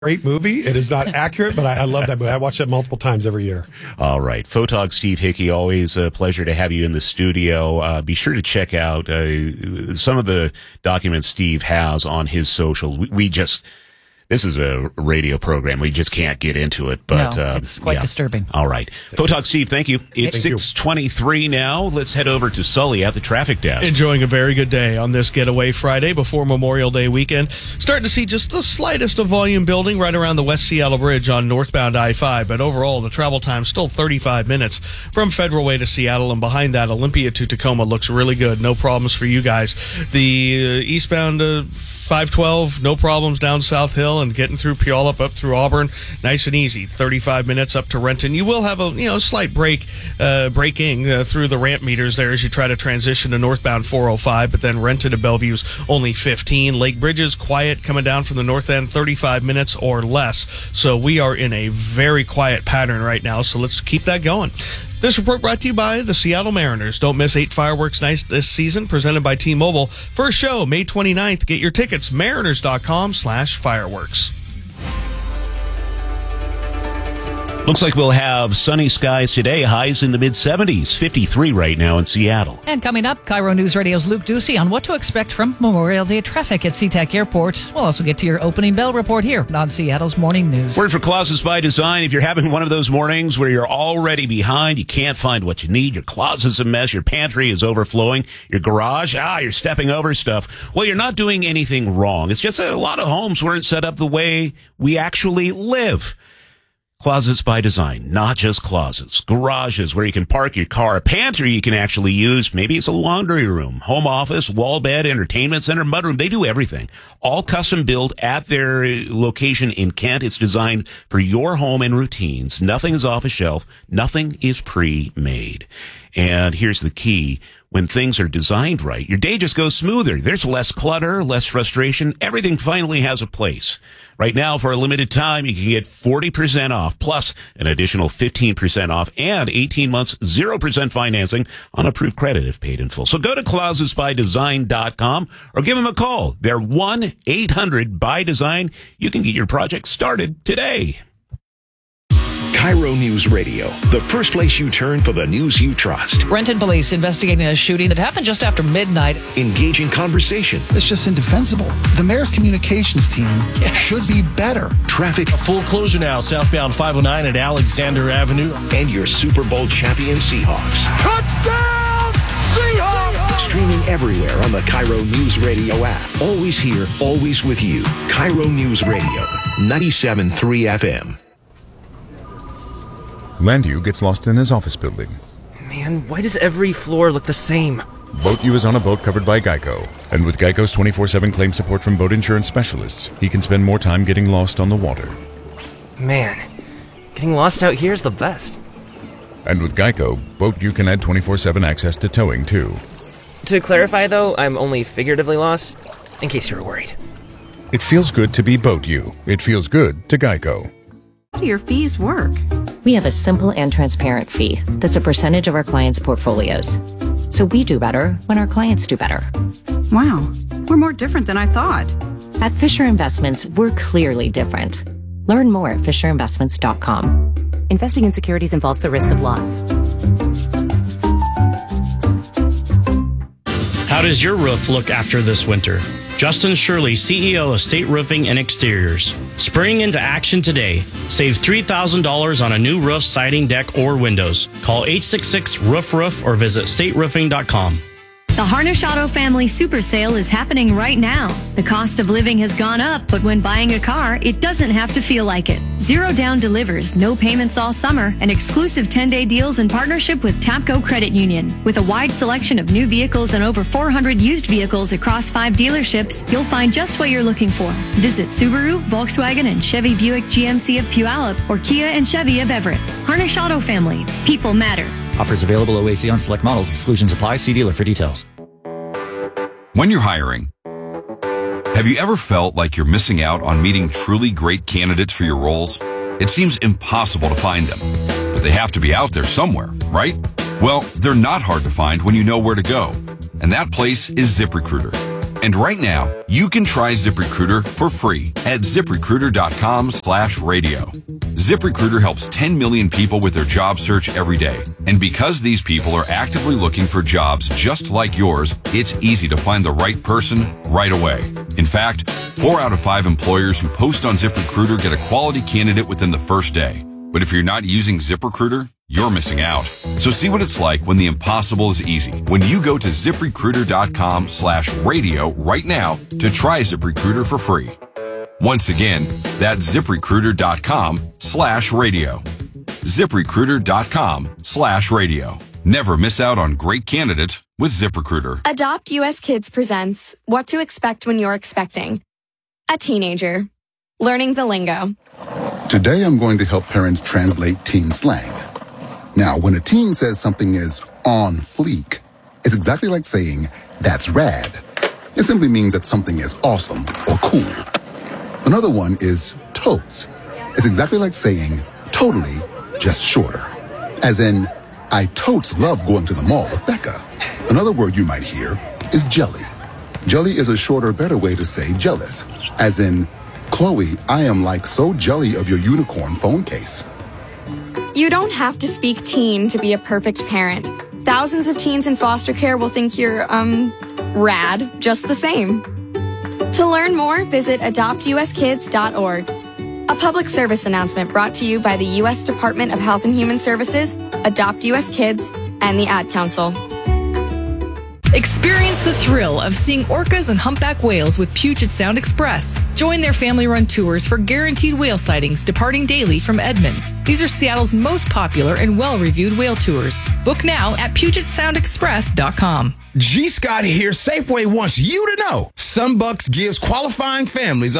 great movie. It is not accurate, but I love that movie. I watch that multiple times every year. All right. Photog Steve Hickey, always a pleasure to have you in the studio. Be sure to check out some of the documents Steve has on his socials. This is a radio program. We just can't get into it, but no, it's quite disturbing. All right. Photog Steve, thank you. It's 6:23 now. Let's head over to Sully at the traffic desk. Enjoying a very good day on this getaway Friday before Memorial Day weekend. Starting to see just the slightest of volume building right around the West Seattle Bridge on northbound I-5, but overall the travel time still 35 minutes from Federal Way to Seattle, and behind that Olympia to Tacoma looks really good. No problems for you guys. The eastbound 512, no problems down South Hill and getting through Puyallup up through Auburn, nice and easy. 35 minutes up to Renton. You will have a slight braking through the ramp meters there as you try to transition to northbound 405, but then Renton to Bellevue's only 15. Lake Bridges quiet coming down from the north end, 35 minutes or less. So we are in a very quiet pattern right now. So let's keep that going. This report brought to you by the Seattle Mariners. Don't miss 8 fireworks nights this season, presented by T-Mobile. First show, May 29th. Get your tickets, mariners.com/fireworks. Looks like we'll have sunny skies today, highs in the mid-70s, 53 right now in Seattle. And coming up, Cairo News Radio's Luke Ducey on what to expect from Memorial Day traffic at SeaTac Airport. We'll also get to your opening bell report here on Seattle's Morning News. Word for Closets by Design. If you're having one of those mornings where you're already behind, you can't find what you need, your closet's a mess, your pantry is overflowing, your garage, you're stepping over stuff. Well, you're not doing anything wrong. It's just that a lot of homes weren't set up the way we actually live. Closets by Design, not just closets. Garages where you can park your car. A pantry you can actually use. Maybe it's a laundry room, home office, wall bed, entertainment center, mudroom. They do everything. All custom built at their location in Kent. It's designed for your home and routines. Nothing is off a shelf. Nothing is pre-made. And here's the key. When things are designed right, your day just goes smoother. There's less clutter, less frustration. Everything finally has a place. Right now, for a limited time, you can get 40% off, plus an additional 15% off, and 18 months, 0% financing on approved credit if paid in full. So go to closetsbydesign.com or give them a call. They're 1-800-BY-DESIGN. You can get your project started today. Cairo News Radio, the first place you turn for the news you trust. Renton police investigating a shooting that happened just after midnight. Engaging conversation. It's just indefensible. The mayor's communications team should be better. Traffic. A full closure now, southbound 509 at Alexander Avenue. And your Super Bowl champion Seahawks. Touchdown, Seahawks! Streaming everywhere on the Cairo News Radio app. Always here, always with you. Cairo News Radio, 97.3 FM. Landu gets lost in his office building. Man, why does every floor look the same? BoatU is on a boat covered by Geico. And with Geico's 24/7 claim support from boat insurance specialists, he can spend more time getting lost on the water. Man, getting lost out here is the best. And with Geico, BoatU can add 24/7 access to towing, too. To clarify, though, I'm only figuratively lost, in case you were worried. It feels good to be BoatU. It feels good to Geico. How do your fees work? We have a simple and transparent fee that's a percentage of our clients' portfolios. So we do better when our clients do better. Wow, we're more different than I thought. At Fisher Investments, we're clearly different. Learn more at fisherinvestments.com. Investing in securities involves the risk of loss. How does your roof look after this winter? Justin Shirley, CEO of State Roofing and Exteriors. Spring into action today. Save $3,000 on a new roof, siding, deck, or windows. Call 866-ROOF-ROOF or visit stateroofing.com. The Harnish Auto Family Super Sale is happening right now. The cost of living has gone up, but when buying a car, it doesn't have to feel like it. Zero Down delivers, no payments all summer, and exclusive 10-day deals in partnership with Tapco Credit Union. With a wide selection of new vehicles and over 400 used vehicles across 5 dealerships, you'll find just what you're looking for. Visit Subaru, Volkswagen, and Chevy Buick GMC of Puyallup or Kia and Chevy of Everett. Harnish Auto Family. People matter. Offers available OAC on select models. Exclusions apply. See dealer for details. When you're hiring, have you ever felt like you're missing out on meeting truly great candidates for your roles? It seems impossible to find them, but they have to be out there somewhere, right? Well, they're not hard to find when you know where to go. And that place is ZipRecruiter. And right now, you can try ZipRecruiter for free at ZipRecruiter.com/radio. ZipRecruiter helps 10 million people with their job search every day. And because these people are actively looking for jobs just like yours, it's easy to find the right person right away. In fact, 4 out of 5 employers who post on ZipRecruiter get a quality candidate within the first day. But if you're not using ZipRecruiter, you're missing out. So see what it's like when the impossible is easy. When you go to ZipRecruiter.com/radio right now to try ZipRecruiter for free. Once again, that's ZipRecruiter.com/radio. ZipRecruiter.com/radio. Never miss out on great candidates with ZipRecruiter. Adopt US Kids presents What to Expect When You're Expecting. A teenager. Learning the lingo. Today I'm going to help parents translate teen slang. Now, when a teen says something is on fleek, it's exactly like saying, that's rad. It simply means that something is awesome or cool. Another one is totes. It's exactly like saying, totally, just shorter. As in, I totes love going to the mall with Becca. Another word you might hear is jelly. Jelly is a shorter, better way to say jealous. As in, Chloe, I am like so jelly of your unicorn phone case. You don't have to speak teen to be a perfect parent. Thousands of teens in foster care will think you're, rad just the same. To learn more, visit adoptuskids.org. A public service announcement brought to you by the U.S. Department of Health and Human Services, Adopt U.S. Kids, and the Ad Council. Experience the thrill of seeing orcas and humpback whales with Puget Sound Express. Join their family-run tours for guaranteed whale sightings departing daily from Edmonds. These are Seattle's most popular and well-reviewed whale tours. Book now at PugetSoundExpress.com. G. Scott here. Safeway wants you to know SunBucks gives qualifying families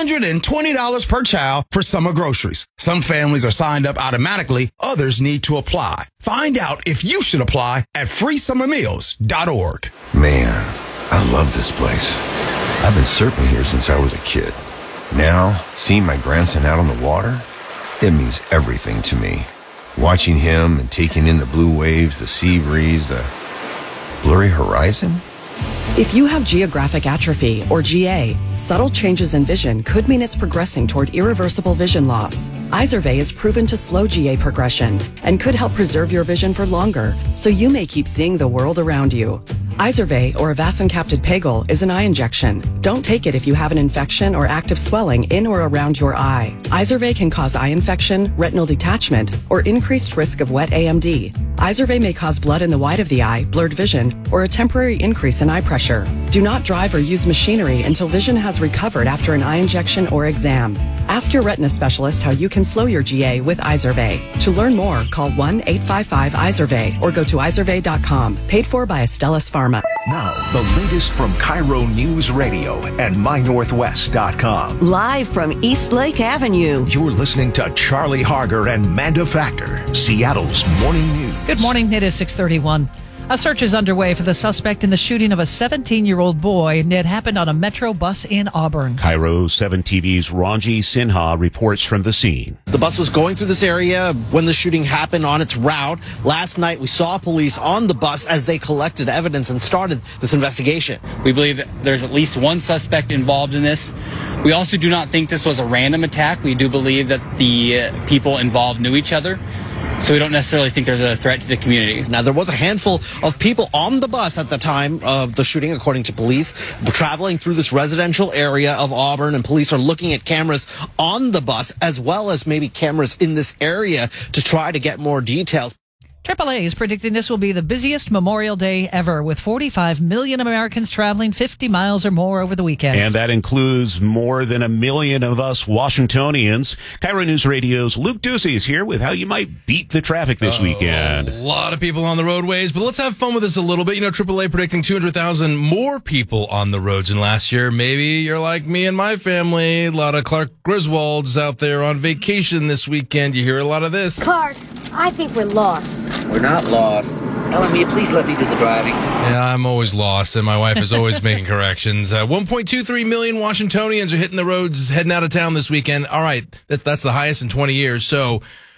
$120 per child for summer groceries. Some families are signed up automatically. Others need to apply. Find out if you should apply at freesummermeals.org. Man, I love this place. I've been surfing here since I was a kid. Now, seeing my grandson out on the water, it means everything to me. Watching him and taking in the blue waves, the sea breeze, the blurry horizon. If you have geographic atrophy, or GA, subtle changes in vision could mean it's progressing toward irreversible vision loss. Izervay is proven to slow GA progression and could help preserve your vision for longer, so you may keep seeing the world around you. Izervay, or avacincaptad pegol, is an eye injection. Don't take it if you have an infection or active swelling in or around your eye. Izervay can cause eye infection, retinal detachment, or increased risk of wet AMD. Izervay may cause blood in the white of the eye, blurred vision, or a temporary increase in eye pressure. Do not drive or use machinery until vision has recovered after an eye injection or exam. Ask your retina specialist how you can slow your GA with Izervay. To learn more, call 1-855-IZERVAY or go to izervay.com. Paid for by Astellas Pharma. Now, the latest from Cairo News Radio and MyNorthwest.com. Live from East Lake Avenue. You're listening to Charlie Harger and Manda Factor, Seattle's Morning News. Good morning. It is 6:31. A search is underway for the suspect in the shooting of a 17-year-old boy. It happened on a Metro bus in Auburn. Cairo 7 TV's Ranji Sinha reports from the scene. The bus was going through this area when the shooting happened on its route. Last night, we saw police on the bus as they collected evidence and started this investigation. We believe that there's at least one suspect involved in this. We also do not think this was a random attack. We do believe that the people involved knew each other. So we don't necessarily think there's a threat to the community. Now, there was a handful of people on the bus at the time of the shooting, according to police, traveling through this residential area of Auburn, and police are looking at cameras on the bus as well as maybe cameras in this area to try to get more details. AAA is predicting this will be the busiest Memorial Day ever, with 45 million Americans traveling 50 miles or more over the weekend. And that includes more than 1 million of us Washingtonians. Cairo News Radio's Luke Ducey is here with how you might beat the traffic this weekend. A lot of people on the roadways, but let's have fun with this a little bit. You know, AAA predicting 200,000 more people on the roads than last year. Maybe you're like me and my family. A lot of Clark Griswolds out there on vacation this weekend. You hear a lot of this. Clark, I think we're lost. We're not lost. Ellen, will you please let me do the driving? Yeah, I'm always lost, and my wife is always making corrections. 1.23 million Washingtonians are hitting the roads, heading out of town this weekend. All right, that's the highest in 20 years. So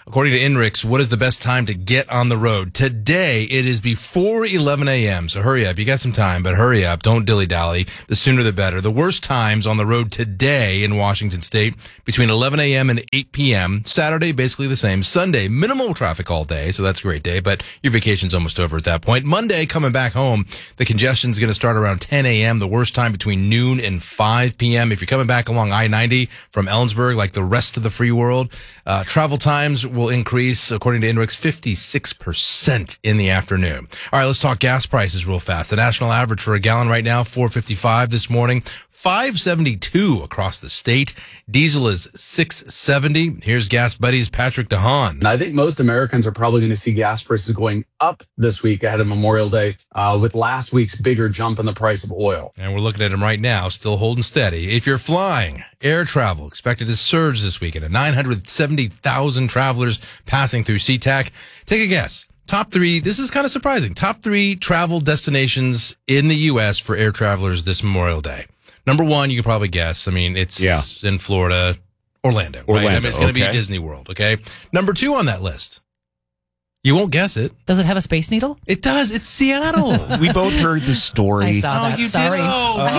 According to INRIX, what is the best time to get on the road? Today, it is before 11 a.m., so hurry up. You got some time, but hurry up. Don't dilly-dally. The sooner the better. The worst times on the road today in Washington State, between 11 a.m. and 8 p.m. Saturday, basically the same. Sunday, minimal traffic all day, so that's a great day, but your vacation's almost over at that point. Monday, coming back home, the congestion's going to start around 10 a.m., the worst time between noon and 5 p.m. If you're coming back along I-90 from Ellensburg, like the rest of the free world, travel times will increase, according to INRIX, 56% in the afternoon. All right, let's talk gas prices real fast. The national average for a gallon right now, $4.55 this morning, $5.72 across the state. Diesel is $6.70. Here's Gas Buddy's Patrick DeHaan. I think most Americans are probably going to see gas prices going up this week ahead of Memorial Day, with last week's bigger jump in the price of oil. And we're looking at them right now, still holding steady. If you're flying, air travel expected to surge this weekend at 970,000 travelers passing through SeaTac. Take a guess. Top three, this is kind of surprising, top three travel destinations in the U.S. for air travelers this Memorial Day. Number one, you can probably guess. I mean, it's in Florida, Orlando. Right? I mean, it's going to be Disney World, okay? Number two on that list. You won't guess it. Does it have a Space Needle? It does. It's Seattle. We both heard the story. I saw that. You Sorry. did?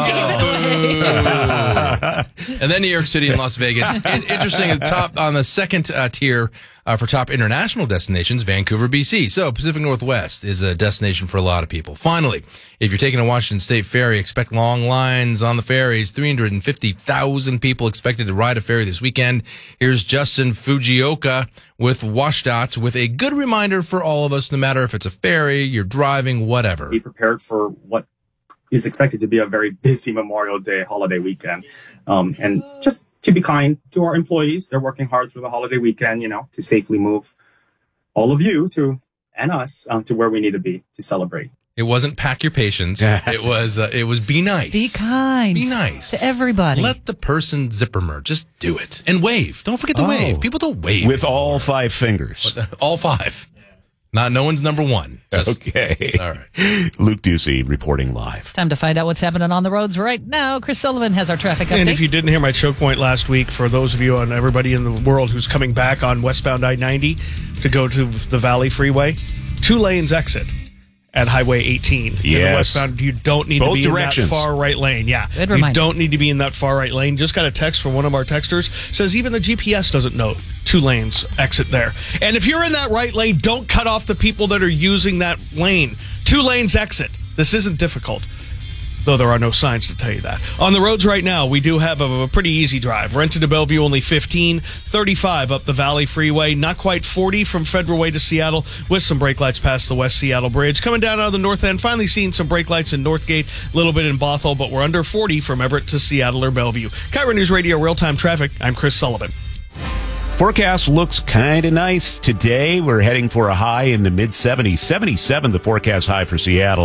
I gave it away. And then New York City and Las Vegas. Interesting, top on the second tier for top international destinations, Vancouver, BC. So Pacific Northwest is a destination for a lot of people. Finally, if you're taking a Washington State ferry, expect long lines on the ferries. 350,000 people expected to ride a ferry this weekend. Here's Justin Fujioka with WashDOT with a good reminder for all of us, no matter if it's a ferry, you're driving, whatever. Be prepared for what is expected to be a very busy Memorial Day holiday weekend. And just to be kind to our employees. They're working hard through the holiday weekend, to safely move all of you and us to where we need to be to celebrate. It wasn't pack your patience. It was be nice. Be kind. Be nice. To everybody. Let the person zipper merge. Just do it. And wave. Don't forget to wave. People don't wave. With all 5 fingers. All 5. No one's number one. Okay. All right. Luke Ducey reporting live. Time to find out what's happening on the roads right now. Chris Sullivan has our traffic update. And if you didn't hear my choke point last week, for those of you and everybody in the world who's coming back on westbound I-90 to go to the Valley Freeway, 2 lanes exit at Highway 18. Yes. In the westbound, you don't need to be in that far right lane. Yeah. Good you reminder. don't need to be in that far right lane. Just got a text from one of our texters. Says even the GPS doesn't know 2 lanes exit there. And if you're in that right lane, don't cut off the people that are using that lane. 2 lanes exit. This isn't difficult, though there are no signs to tell you that. On the roads right now, we do have a pretty easy drive. Renton to Bellevue, only 15. 35 up the Valley Freeway. Not quite 40 from Federal Way to Seattle, with some brake lights past the West Seattle Bridge. Coming down out of the north end, finally seeing some brake lights in Northgate, a little bit in Bothell, but we're under 40 from Everett to Seattle or Bellevue. KIRO News Radio Real-Time Traffic. I'm Chris Sullivan. Forecast looks kind of nice today. We're heading for a high in the mid-70s. 77, the forecast high for Seattle.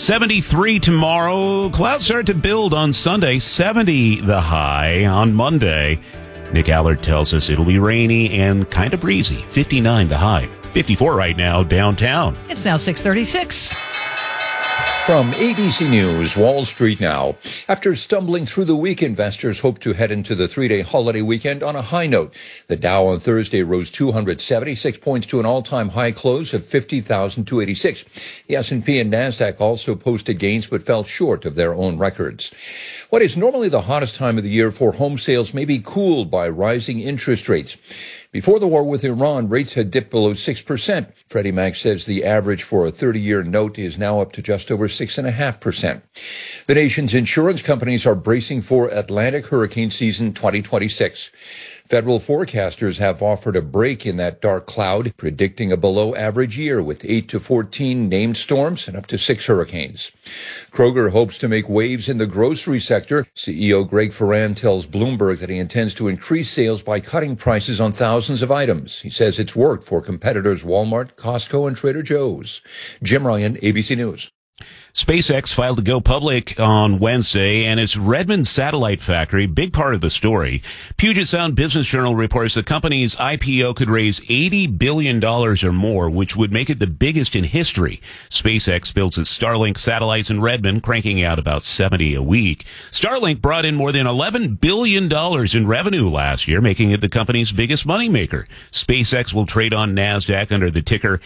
73 tomorrow. Clouds start to build on Sunday. 70 the high on Monday. Nick Allard tells us it'll be rainy and kind of breezy. 59 the high. 54 right now downtown. It's now 6:36. From ABC News, Wall Street now. After stumbling through the week, investors hope to head into the 3-day holiday weekend on a high note. The Dow on Thursday rose 276 points to an all-time high close of 50,286. The S&P and NASDAQ also posted gains but fell short of their own records. What is normally the hottest time of the year for home sales may be cooled by rising interest rates. Before the war with Iran, rates had dipped below 6%. Freddie Mac says the average for a 30-year note is now up to just over 6.5%. The nation's insurance companies are bracing for Atlantic hurricane season 2026. Federal forecasters have offered a break in that dark cloud, predicting a below-average year with 8 to 14 named storms and up to 6 hurricanes. Kroger hopes to make waves in the grocery sector. CEO Greg Ferran tells Bloomberg that he intends to increase sales by cutting prices on thousands of items. He says it's worked for competitors Walmart, Costco, and Trader Joe's. Jim Ryan, ABC News. SpaceX filed to go public on Wednesday, and its Redmond satellite factory, big part of the story. Puget Sound Business Journal reports the company's IPO could raise $80 billion or more, which would make it the biggest in history. SpaceX builds its Starlink satellites in Redmond, cranking out about 70 a week. Starlink brought in more than $11 billion in revenue last year, making it the company's biggest moneymaker. SpaceX will trade on NASDAQ under the ticker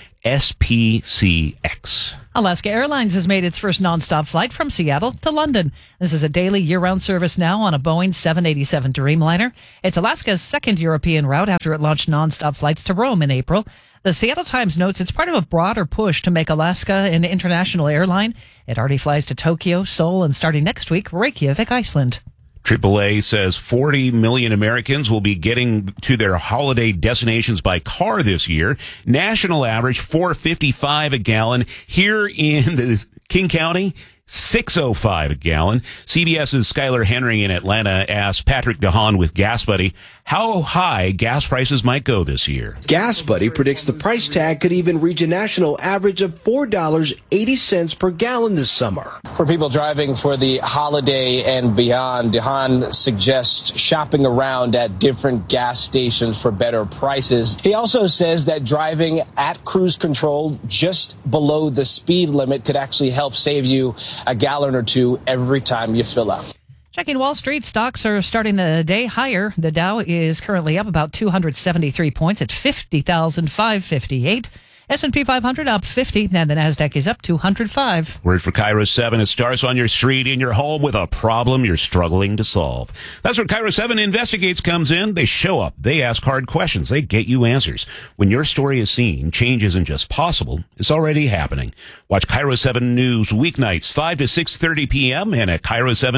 SPCX. Alaska Airlines has made its first nonstop flight from Seattle to London. This is a daily year-round service now on a Boeing 787 Dreamliner. It's Alaska's second European route after it launched nonstop flights to Rome in April. The Seattle Times notes it's part of a broader push to make Alaska an international airline. It already flies to Tokyo, Seoul, and starting next week, Reykjavik, Iceland. AAA says 40 million Americans will be getting to their holiday destinations by car this year. National average, $4.55 a gallon. Here in the King County, $6.05 a gallon. CBS's Skylar Henry in Atlanta asked Patrick DeHaan with Gas Buddy how high gas prices might go this year. Gas Buddy predicts the price tag could even reach a national average of $4.80 per gallon this summer. For people driving for the holiday and beyond, DeHaan suggests shopping around at different gas stations for better prices. He also says that driving at cruise control just below the speed limit could actually help save you a gallon or two every time you fill up. Checking Wall Street, stocks are starting the day higher. The Dow is currently up about 273 points at 50,558. S&P 500 up 50, and the Nasdaq is up 205. Word for Cairo 7. It starts on your street, in your home, with a problem you're struggling to solve. That's where Cairo 7 Investigates comes in. They show up. They ask hard questions. They get you answers. When your story is seen, change isn't just possible. It's already happening. Watch Cairo 7 News weeknights, 5 to 6:30 p.m. and at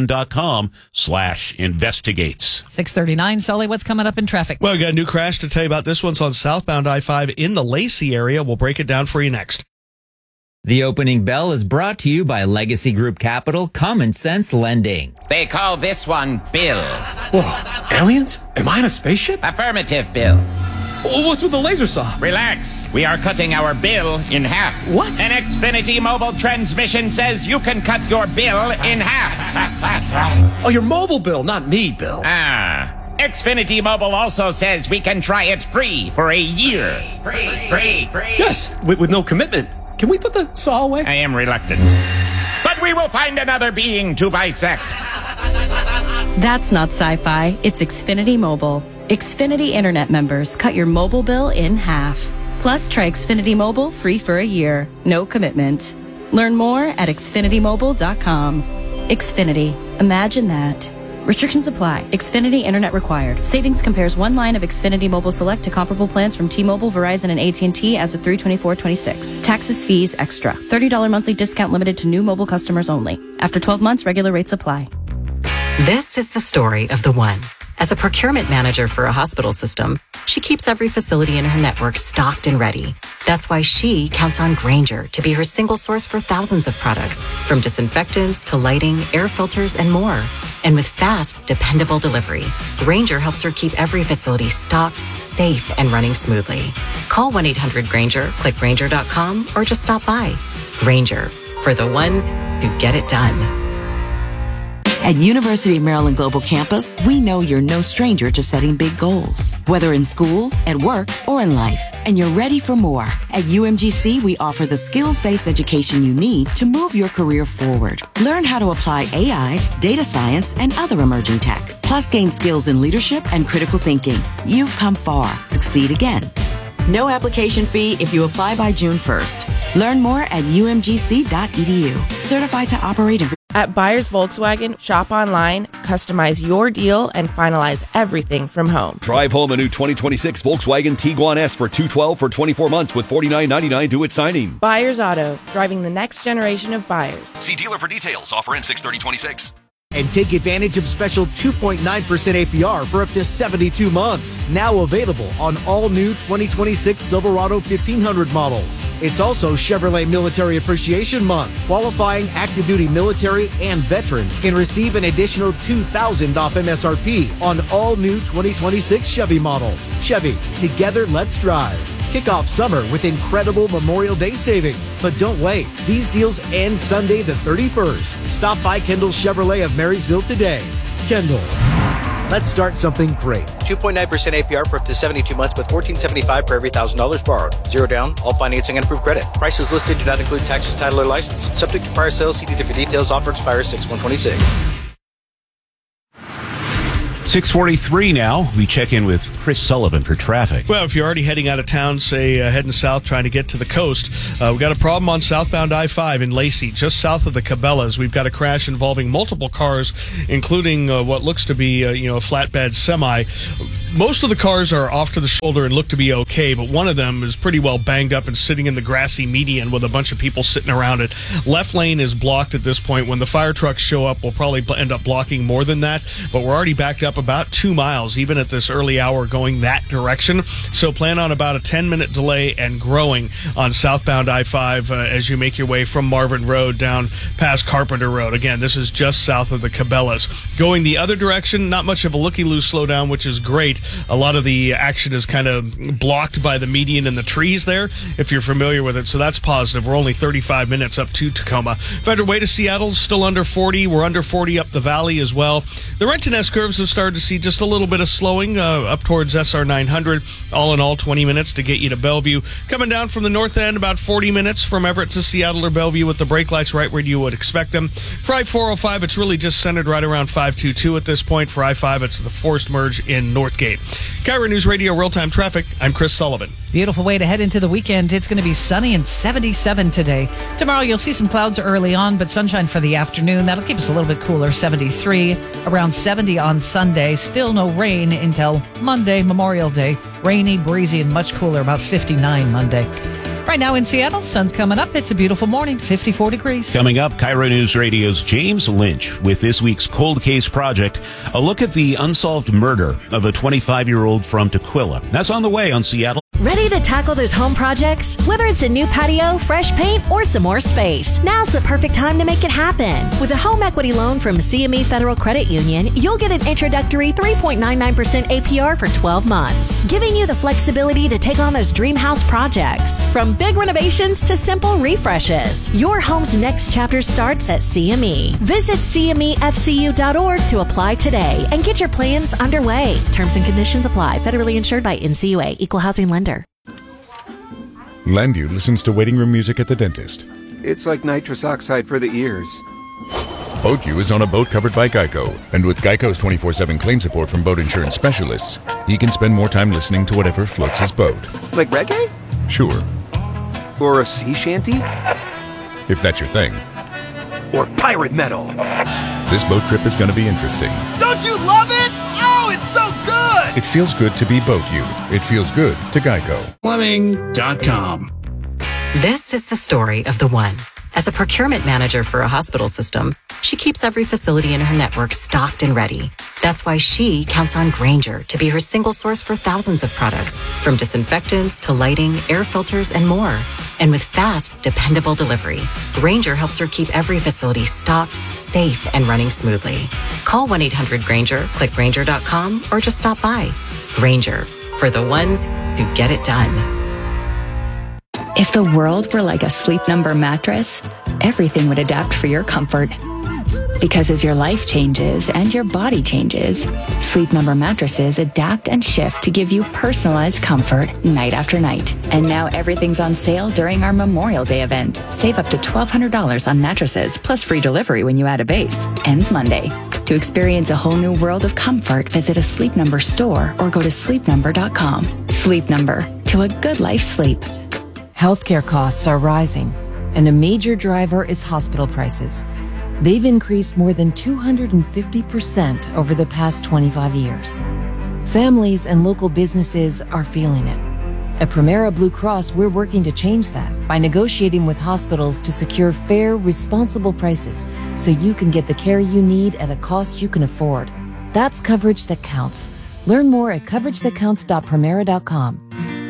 Cairo7.com/investigates. 6:39. Sully, what's coming up in traffic? Well, we got a new crash to tell you about. This one's on southbound I-5 in the Lacey area. We'll break it down for you next. The opening bell is brought to you by Legacy Group Capital Common Sense Lending. They call this one Bill. Whoa, aliens? Am I in a spaceship? Affirmative, Bill. What's with the laser saw? Relax. We are cutting our bill in half. What? An Xfinity mobile transmission says you can cut your bill in half. Oh, your mobile bill, not me, Bill. Xfinity Mobile also says we can try it free for a year. Free. Yes, with no commitment. Can we put the saw away? I am reluctant. But we will find another being to bisect. That's not sci-fi. It's Xfinity Mobile. Xfinity Internet members cut your mobile bill in half. Plus, try Xfinity Mobile free for a year. No commitment. Learn more at xfinitymobile.com. Xfinity. Imagine that. Restrictions apply. Xfinity Internet required. Savings compares one line of Xfinity Mobile Select to comparable plans from T-Mobile, Verizon, and AT&T as of 3/24/26. Taxes, fees, extra. $30 monthly discount limited to new mobile customers only. After 12 months, regular rates apply. This is the story of the one. As a procurement manager for a hospital system, she keeps every facility in her network stocked and ready. That's why she counts on Grainger to be her single source for thousands of products, from disinfectants to lighting, air filters, and more. And with fast, dependable delivery, Grainger helps her keep every facility stocked, safe, and running smoothly. Call 1-800-GRAINGER, click Grainger.com, or just stop by. Grainger, for the ones who get it done. At University of Maryland Global Campus, we know you're no stranger to setting big goals, whether in school, at work, or in life, and you're ready for more. At UMGC, we offer the skills-based education you need to move your career forward. Learn how to apply AI, data science, and other emerging tech, plus gain skills in leadership and critical thinking. You've come far. Succeed again. No application fee if you apply by June 1st. Learn more at umgc.edu. Certified to operate in At Buyers Volkswagen, shop online, customize your deal, and finalize everything from home. Drive home a new 2026 Volkswagen Tiguan S for $212 for 24 months with $49.99 due at signing. Buyers Auto, driving the next generation of buyers. See dealer for details. Offer in 6/30/26. And take advantage of special 2.9% APR for up to 72 months. Now available on all new 2026 Silverado 1500 models. It's also Chevrolet Military Appreciation Month. Qualifying active duty military and veterans can receive an additional $2,000 off MSRP on all new 2026 Chevy models. Chevy, together let's drive. Kick off summer with incredible Memorial Day savings. But don't wait. These deals end Sunday the 31st. Stop by Kendall Chevrolet of Marysville today. Kendall. Let's start something great. 2.9% APR for up to 72 months with $14.75 per every $1,000 borrowed. Zero down, all financing and approved credit. Prices listed do not include taxes, title, or license. Subject to prior sales. See dealer for details. Offer expires 6/126. 6:43 now. We check in with Chris Sullivan for traffic. Well, if you're already heading out of town, say heading south trying to get to the coast, we've got a problem on southbound I-5 in Lacey, just south of the Cabela's. We've got a crash involving multiple cars, including what looks to be a flatbed semi. Most of the cars are off to the shoulder and look to be okay, but one of them is pretty well banged up and sitting in the grassy median with a bunch of people sitting around it. Left lane is blocked at this point. When the fire trucks show up, we'll probably end up blocking more than that, but we're already backed up about 2 miles, even at this early hour going that direction. So plan on about a 10-minute delay and growing on southbound I-5 as you make your way from Marvin Road down past Carpenter Road. Again, this is just south of the Cabela's. Going the other direction, not much of a looky-loo slowdown, which is great. A lot of the action is kind of blocked by the median and the trees there, if you're familiar with it, so that's positive. We're only 35 minutes up to Tacoma. If on your way to Seattle, still under 40. We're under 40 up the valley as well. The Renton S-curves have started to see just a little bit of slowing up towards SR 900. All in all, 20 minutes to get you to Bellevue. Coming down from the north end, about 40 minutes from Everett to Seattle or Bellevue with the brake lights right where you would expect them. For I-405, it's really just centered right around 522 at this point. For I-5, it's the forced merge in Northgate. KIRO News Radio Real-Time Traffic, I'm Chris Sullivan. Beautiful way to head into the weekend. It's going to be sunny and 77 today. Tomorrow you'll see some clouds early on, but sunshine for the afternoon. That'll keep us a little bit cooler, 73. Around 70 on Sunday. Still no rain until Monday, Memorial Day. Rainy, breezy, and much cooler, about 59 Monday. Right now in Seattle, sun's coming up. It's a beautiful morning, 54 degrees. Coming up, KIRO News Radio's James Lynch with this week's Cold Case Project. A look at the unsolved murder of a 25-year-old from Tukwila. That's on the way on Seattle. Ready to tackle those home projects? Whether it's a new patio, fresh paint, or some more space, now's the perfect time to make it happen. With a home equity loan from CME Federal Credit Union, you'll get an introductory 3.99% APR for 12 months, giving you the flexibility to take on those dream house projects. From big renovations to simple refreshes, your home's next chapter starts at CME. Visit CMEFCU.org to apply today and get your plans underway. Terms and conditions apply. Federally insured by NCUA. Equal housing lender. Landu listens to waiting room music at the dentist. It's like nitrous oxide for the ears. BoatU is on a boat covered by Geico, and with Geico's 24/7 claim support from boat insurance specialists, he can spend more time listening to whatever floats his boat. Like reggae? Sure. Or a sea shanty? If that's your thing. Or pirate metal? This boat trip is going to be interesting. Don't you love it? Oh, it's so good! It feels good to be BoatU. It feels good to Geico. Plumbing.com. This is the story of the one. As a procurement manager for a hospital system, she keeps every facility in her network stocked and ready. That's why she counts on Grainger to be her single source for thousands of products, from disinfectants to lighting, air filters, and more. And with fast, dependable delivery, Grainger helps her keep every facility stocked, safe, and running smoothly. Call 1-800-GRAINGER, click Grainger.com, or just stop by. Grainger, for the ones who get it done. If the world were like a Sleep Number mattress, everything would adapt for your comfort. Because as your life changes and your body changes, Sleep Number mattresses adapt and shift to give you personalized comfort night after night. And now everything's on sale during our Memorial Day event. Save up to $1,200 on mattresses, plus free delivery when you add a base. Ends Monday. To experience a whole new world of comfort, visit a Sleep Number store or go to sleepnumber.com. Sleep Number. To a good life sleep. Healthcare costs are rising, and a major driver is hospital prices. They've increased more than 250% over the past 25 years. Families and local businesses are feeling it. At Primera Blue Cross, we're working to change that by negotiating with hospitals to secure fair, responsible prices so you can get the care you need at a cost you can afford. That's coverage that counts. Learn more at coveragethatcounts.primera.com.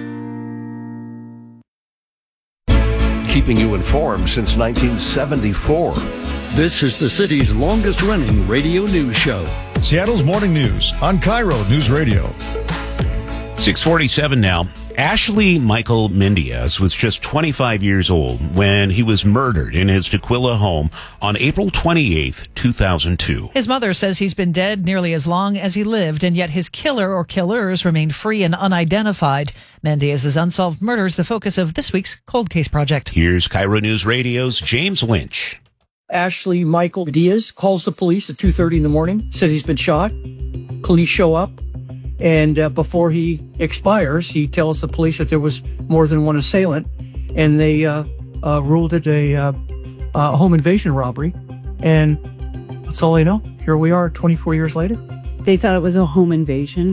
Keeping you informed since 1974. This is the city's longest-running radio news show. Seattle's Morning News on KIRO News Radio. 6:47 now. Ashley Michael Mendiez was just 25 years old when he was murdered in his Tequila home on April 28th, 2002. His mother says he's been dead nearly as long as he lived, and yet his killer or killers remain free and unidentified. Mendiez's unsolved murder is the focus of this week's Cold Case Project. Here's Cairo News Radio's James Lynch. Ashley Michael Diaz calls the police at 2:30 in the morning, says he's been shot. Police show up, and before he expires, he tells the police that there was more than one assailant, and they ruled it a home invasion robbery. And that's all I know. Here we are 24 years later. They thought it was a home invasion,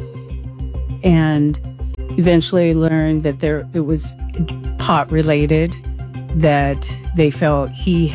and eventually learned that it was pot related, that they felt he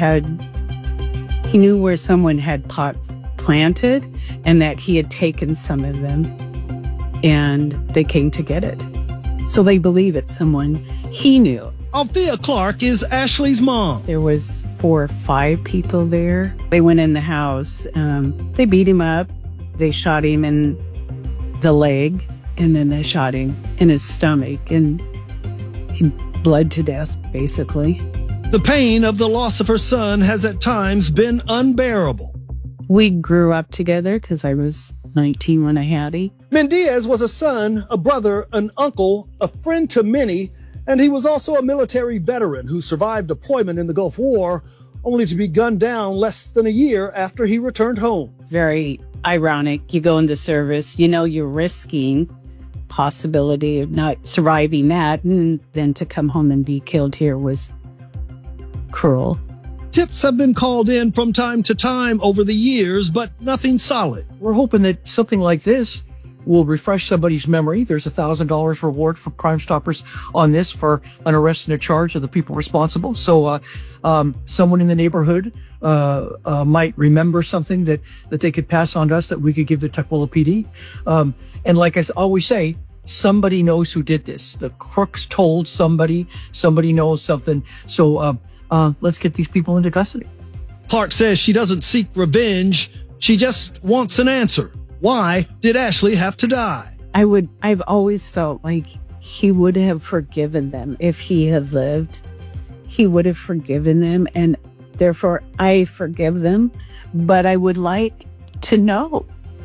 knew where someone had pot planted and that he had taken some of them, and they came to get it. So they believe it's someone he knew. Althea Clark is Ashley's mom. There was 4 or 5 people there. They went in the house. They beat him up. They shot him in the leg, and then they shot him in his stomach, and he bled to death, basically. The pain of the loss of her son has at times been unbearable. We grew up together because I was 19 when I had him. Mendiez was a son, a brother, an uncle, a friend to many, and he was also a military veteran who survived deployment in the Gulf War, only to be gunned down less than a year after he returned home. It's very ironic. You go into service, you know you're risking possibility of not surviving that, and then to come home and be killed here was cruel. Tips have been called in from time to time over the years, but nothing solid. We're hoping that something like this will refresh somebody's memory. There's $1,000 reward for Crime Stoppers on this for an arrest and a charge of the people responsible. So someone in the neighborhood might remember something that they could pass on to us that we could give the Tukwila PD. And like I always say, somebody knows who did this. The crooks told somebody knows something. So let's get these people into custody. Clark says she doesn't seek revenge. She just wants an answer. Why did Ashley have to die? I've always felt like he would have forgiven them. If he had lived, he would have forgiven them, and therefore I forgive them. But I would like to know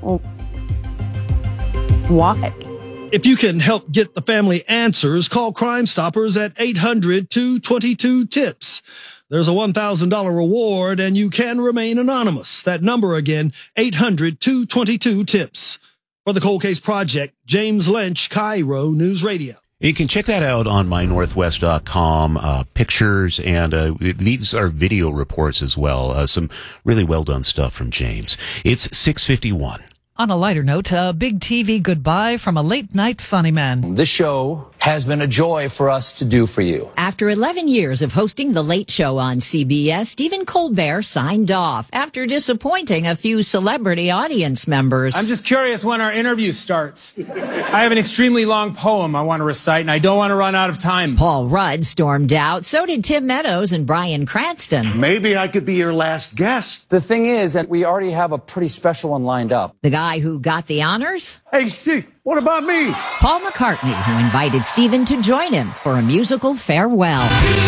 why. If you can help get the family answers, call Crime Stoppers at 800-222-TIPS. There's a $1,000 reward, and you can remain anonymous. That number again, 800-222-TIPS. For the Cold Case Project, James Lynch, Cairo News Radio. You can check that out on mynorthwest.com, pictures, and these are video reports as well. Some really well-done stuff from James. It's 6:51. On a lighter note, a big TV goodbye from a late-night funny man. This show has been a joy for us to do for you. After 11 years of hosting The Late Show on CBS, Stephen Colbert signed off after disappointing a few celebrity audience members. I'm just curious when our interview starts. I have an extremely long poem I want to recite, and I don't want to run out of time. Paul Rudd stormed out. So did Tim Meadows and Bryan Cranston. Maybe I could be your last guest. The thing is that we already have a pretty special one lined up. The guy who got the honors? Hey, Steve, what about me? Paul McCartney, who invited Stephen to join him for a musical farewell.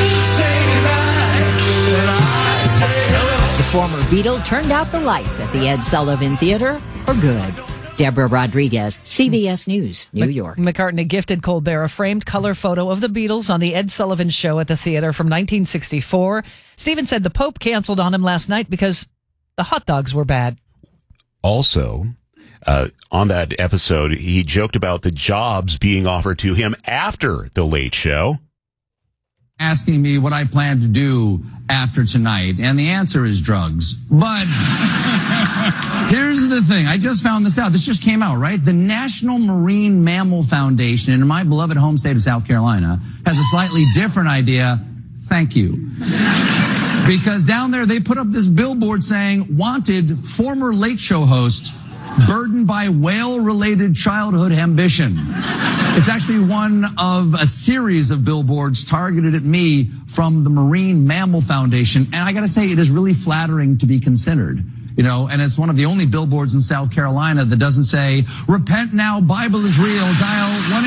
The former Beatle turned out the lights at the Ed Sullivan Theater for good. Deborah Rodriguez, CBS News, New York. McCartney gifted Colbert a framed color photo of the Beatles on the Ed Sullivan Show at the theater from 1964. Stephen said the Pope canceled on him last night because the hot dogs were bad. Also, on that episode, he joked about the jobs being offered to him after The Late Show. Asking me what I plan to do after tonight, and the answer is drugs. But here's the thing. I just found this out. This just came out, right? The National Marine Mammal Foundation in my beloved home state of South Carolina has a slightly different idea. Thank you. Because down there, they put up this billboard saying, wanted former Late Show host burdened by whale-related childhood ambition. It's actually one of a series of billboards targeted at me from the Marine Mammal Foundation. And I got to say, it is really flattering to be considered. You know, and it's one of the only billboards in South Carolina that doesn't say, repent now, Bible is real, dial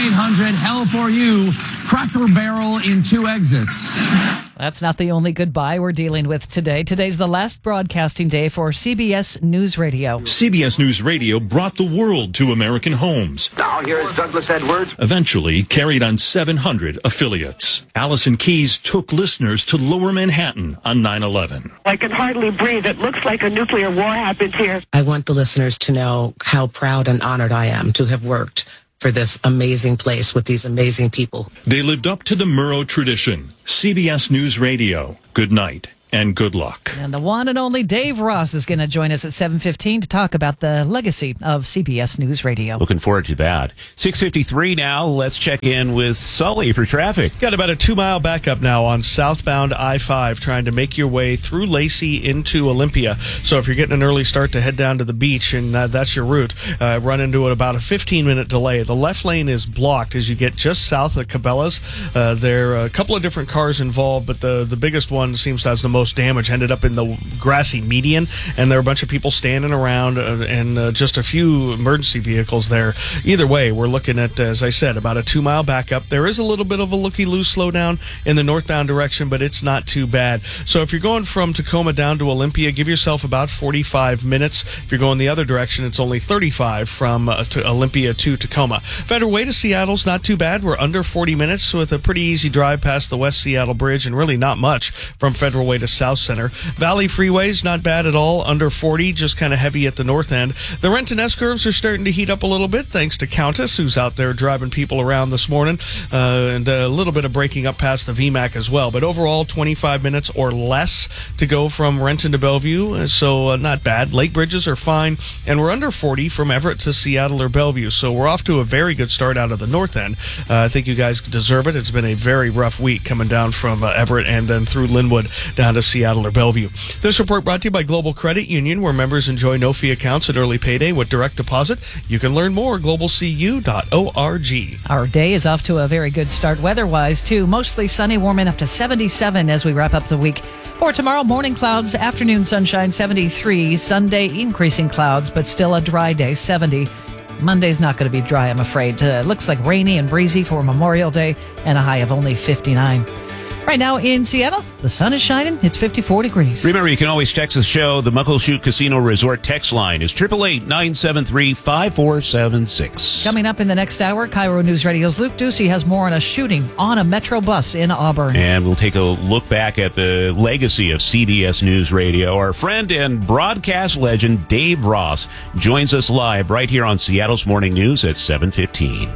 it. Hell for you. Cracker Barrel in 2 exits. That's not the only goodbye we're dealing with today. Today's the last broadcasting day for CBS News Radio. CBS News Radio brought the world to American homes. Now here is Douglas Edwards. Eventually carried on 700 affiliates. Allison Keyes took listeners to Lower Manhattan on 9/11. I can hardly breathe. It looks like a nuclear war happened here. I want the listeners to know how proud and honored I am to have worked for this amazing place with these amazing people. They lived up to the Murrow tradition. CBS News Radio. Good night and good luck. And the one and only Dave Ross is going to join us at 7:15 to talk about the legacy of CBS News Radio. Looking forward to that. 6:53 now. Let's check in with Sully for traffic. Got about a 2-mile backup now on southbound I-5 trying to make your way through Lacey into Olympia. So if you're getting an early start to head down to the beach and that's your route, run into about a 15-minute delay. The left lane is blocked as you get just south of Cabela's. There are a couple of different cars involved, but the biggest one seems to have the most damage. Ended up in the grassy median, and there are a bunch of people standing around and just a few emergency vehicles there. Either way, we're looking at, as I said, about a 2-mile backup. There is a little bit of a looky-loose slowdown in the northbound direction, but it's not too bad. So if you're going from Tacoma down to Olympia, give yourself about 45 minutes. If you're going the other direction, it's only 35 from to Olympia to Tacoma. Federal Way to Seattle's not too bad. We're under 40 minutes with a pretty easy drive past the West Seattle Bridge, and really not much from Federal Way to South Center. Valley Freeway's not bad at all, under 40, just kind of heavy at the north end. The Renton S-curves are starting to heat up a little bit, thanks to Countess, who's out there driving people around this morning, and a little bit of breaking up past the VMAC as well. But overall, 25 minutes or less to go from Renton to Bellevue, so not bad. Lake Bridges are fine, and we're under 40 from Everett to Seattle or Bellevue, so we're off to a very good start out of the north end. I think you guys deserve it. It's been a very rough week coming down from Everett and then through Linwood down to Seattle or Bellevue. This report brought to you by Global Credit Union, where members enjoy no-fee accounts at early payday with direct deposit. You can learn more at globalcu.org. Our day is off to a very good start weather-wise, too. Mostly sunny, warming up to 77 as we wrap up the week. For tomorrow, morning clouds, afternoon sunshine, 73. Sunday, increasing clouds, but still a dry day, 70. Monday's not going to be dry, I'm afraid. Looks like rainy and breezy for Memorial Day and a high of only 59. Right now in Seattle, the sun is shining. It's 54 degrees. Remember, you can always text the show. The Muckleshoot Casino Resort text line is 888-973-5476. Coming up in the next hour, Cairo News Radio's Luke Ducey has more on a shooting on a Metro bus in Auburn. And we'll take a look back at the legacy of CBS News Radio. Our friend and broadcast legend, Dave Ross, joins us live right here on Seattle's Morning News at 7:15.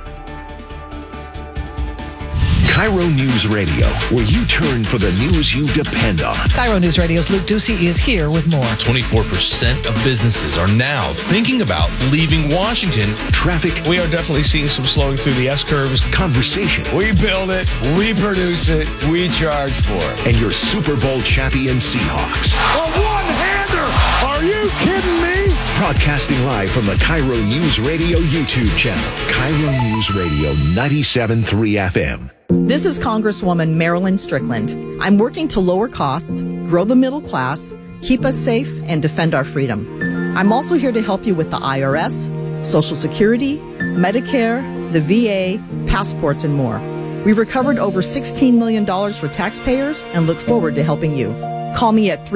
Cairo News Radio, where you turn for the news you depend on. Cairo News Radio's Luke Ducey is here with more. 24% of businesses are now thinking about leaving Washington. Traffic. We are definitely seeing some slowing through the S-curves. Conversation. We build it, we produce it, we charge for it. And your Super Bowl champion Seahawks. A one-hander! Are you kidding me? Broadcasting live from the Cairo News Radio YouTube channel. Cairo News Radio 97.3 FM. This is Congresswoman Marilyn Strickland. I'm working to lower costs, grow the middle class, keep us safe, and defend our freedom. I'm also here to help you with the IRS, Social Security, Medicare, the VA, passports, and more. We've recovered over $16 million for taxpayers and look forward to helping you. Call me at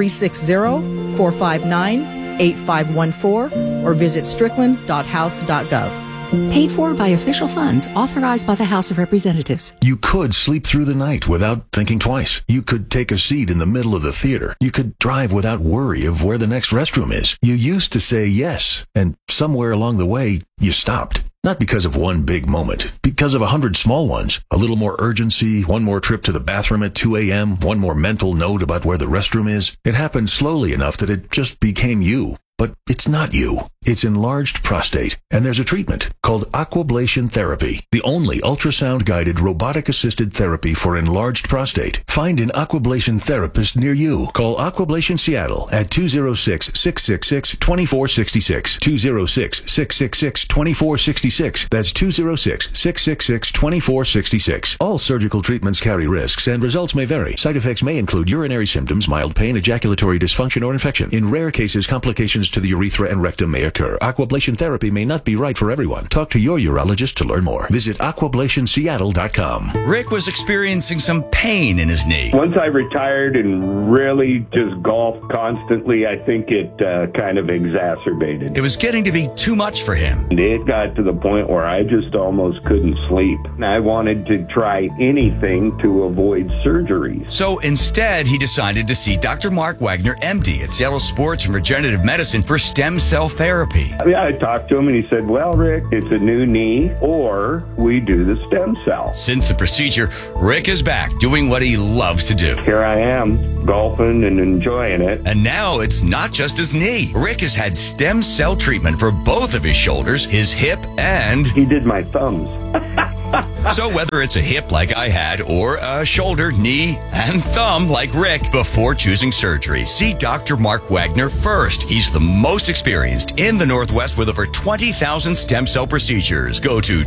360-459-8514 or visit strickland.house.gov. Paid for by official funds authorized by the House of Representatives. You could sleep through the night without thinking twice. You could take a seat in the middle of the theater. You could drive without worry of where the next restroom is. You used to say yes, and somewhere along the way, you stopped. Not because of one big moment, because of 100 small ones. A little more urgency, one more trip to the bathroom at 2 a.m., one more mental note about where the restroom is. It happened slowly enough that it just became you. But it's not you. It's enlarged prostate, and there's a treatment called aquablation therapy, the only ultrasound-guided robotic-assisted therapy for enlarged prostate. Find an aquablation therapist near you. Call Aquablation Seattle at 206-666-2466, 206-666-2466. That's 206-666-2466. All surgical treatments carry risks, and results may vary. Side effects may include urinary symptoms, mild pain, ejaculatory dysfunction, or infection. In rare cases, complications to the urethra and rectum may occur. Aquablation therapy may not be right for everyone. Talk to your urologist to learn more. Visit aquablationseattle.com. Rick was experiencing some pain in his knee. Once I retired and really just golfed constantly, I think it kind of exacerbated. It was getting to be too much for him. It got to the point where I just almost couldn't sleep. I wanted to try anything to avoid surgeries. So instead, he decided to see Dr. Mark Wagner, MD, at Seattle Sports and Regenerative Medicine for stem cell therapy. Yeah, I talked to him and he said, well, Rick, it's a new knee or we do the stem cell. Since the procedure, Rick is back doing what he loves to do. Here I am, golfing and enjoying it. And now it's not just his knee. Rick has had stem cell treatment for both of his shoulders, his hip, and... He did my thumbs. So whether it's a hip like I had or a shoulder, knee, and thumb like Rick, before choosing surgery, see Dr. Mark Wagner first. He's the most experienced in the Northwest with over 20,000 stem cell procedures. Go to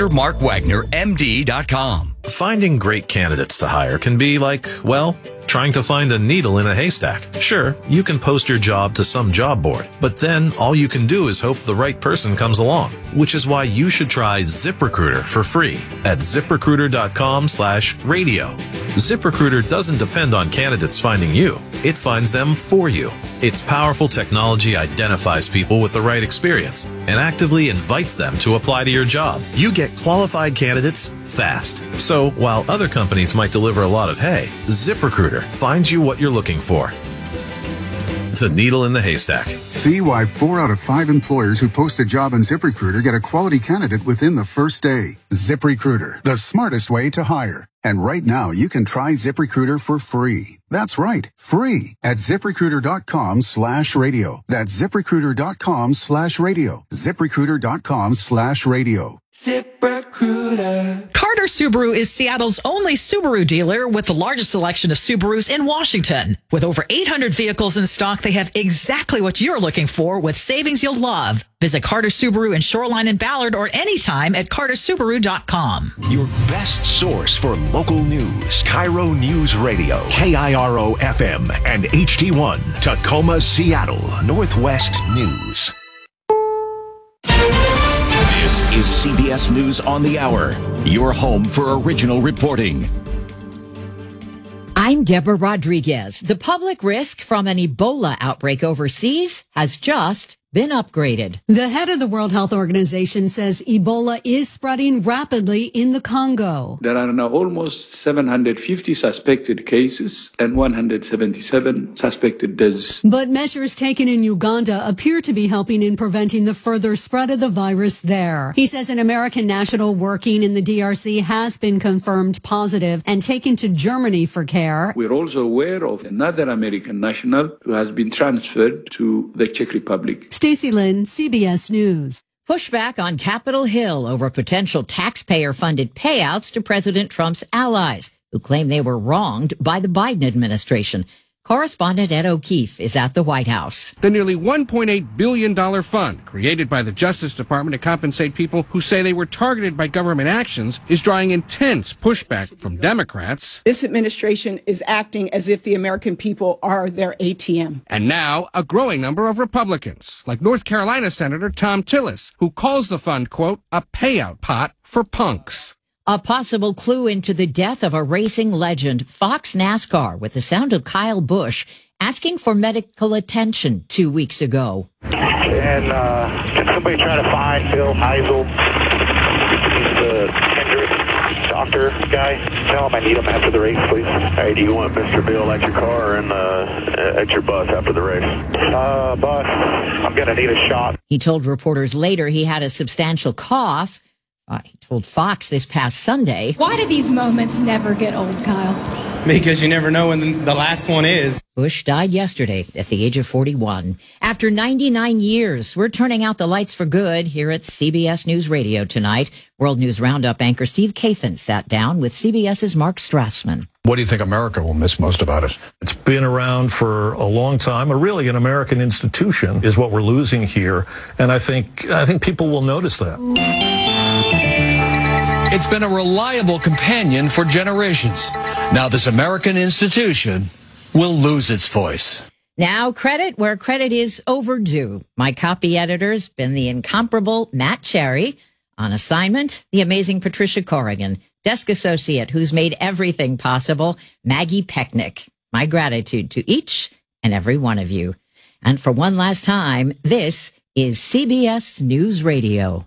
drmarkwagnermd.com. Finding great candidates to hire can be like, well, trying to find a needle in a haystack. Sure, you can post your job to some job board, but then all you can do is hope the right person comes along, which is why you should try ZipRecruiter for free at ZipRecruiter.com/radio. ZipRecruiter doesn't depend on candidates finding you. It finds them for you. Its powerful technology identifies people with the right experience and actively invites them to apply to your job. You get qualified candidates fast. So while other companies might deliver a lot of hay, ZipRecruiter finds you what you're looking for. The needle in the haystack. See why 4 out of 5 employers who post a job on ZipRecruiter get a quality candidate within the first day. ZipRecruiter, the smartest way to hire. And right now, you can try ZipRecruiter for free. That's right, free at ZipRecruiter.com/radio. That's ZipRecruiter.com/radio. ZipRecruiter.com/radio. ZipRecruiter. Carter Subaru is Seattle's only Subaru dealer with the largest selection of Subarus in Washington. With over 800 vehicles in stock, they have exactly what you're looking for with savings you'll love. Visit Carter Subaru in Shoreline and Ballard or anytime at cartersubaru.com. Your best source for local news. Cairo News Radio, KIRO FM and HD1, Tacoma, Seattle, Northwest News. This is CBS News on the Hour, your home for original reporting. I'm Deborah Rodriguez. The public risk from an Ebola outbreak overseas has just been upgraded. The head of the World Health Organization says Ebola is spreading rapidly in the Congo. There are now almost 750 suspected cases and 177 suspected deaths. But measures taken in Uganda appear to be helping in preventing the further spread of the virus there. He says an American national working in the DRC has been confirmed positive and taken to Germany for care. We're also aware of another American national who has been transferred to the Czech Republic. Stacey Lynn, CBS News. Pushback on Capitol Hill over potential taxpayer-funded payouts to President Trump's allies, who claim they were wronged by the Biden administration. Correspondent Ed O'Keefe is at the White House. The nearly $1.8 billion fund created by the Justice Department to compensate people who say they were targeted by government actions is drawing intense pushback from Democrats. This administration is acting as if the American people are their ATM. And now a growing number of Republicans, like North Carolina Senator Tom Tillis, who calls the fund, quote, a payout pot for punks. A possible clue into the death of a racing legend, Fox NASCAR, with the sound of Kyle Busch asking for medical attention 2 weeks ago. And can somebody try to find Bill Heisel? He's the Hendrick doctor guy. Tell him I need him after the race, please. Hey, do you want Mr. Bill at your car or at your bus after the race? Bus. I'm going to need a shot. He told reporters later he had a substantial cough. He told Fox this past Sunday. Why do these moments never get old, Kyle? Because you never know when the last one is. Bush died yesterday at the age of 41. After 99 years, we're turning out the lights for good here at CBS News Radio tonight. World News Roundup anchor Steve Kathan sat down with CBS's Mark Strassman. What do you think America will miss most about it? It's been around for a long time. Really, an American institution is what we're losing here. And I think people will notice that. It's been a reliable companion for generations. Now this American institution will lose its voice. Now, credit where credit is overdue. My copy editor's been the incomparable Matt Cherry. On assignment, the amazing Patricia Corrigan. Desk associate who's made everything possible, Maggie Pecknick. My gratitude to each and every one of you. And for one last time, this is CBS News Radio.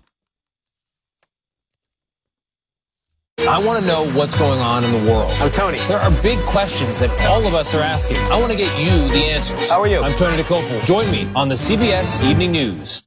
I want to know what's going on in the world. I'm Tony. There are big questions that all of us are asking. I want to get you the answers. How are you? I'm Tony DeCopel. Join me on the CBS Evening News.